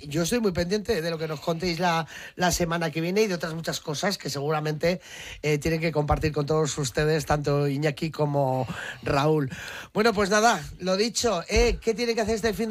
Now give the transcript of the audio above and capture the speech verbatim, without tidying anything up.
yo estoy muy pendiente de lo que nos contéis la, la semana que viene y de otras muchas cosas que seguramente eh, tienen que compartir con todos ustedes, tanto Iñaki como Raúl. Bueno, pues nada, lo dicho, eh, ¿qué tienen que hacer este fin de